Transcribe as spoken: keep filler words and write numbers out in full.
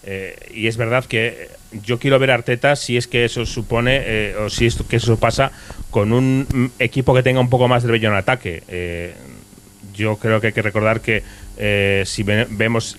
Eh, y es verdad que yo quiero ver a Arteta si es que eso supone, eh, o si es que eso pasa con un equipo que tenga un poco más de brillo en ataque. Eh, yo creo que hay que recordar que eh, si ve, vemos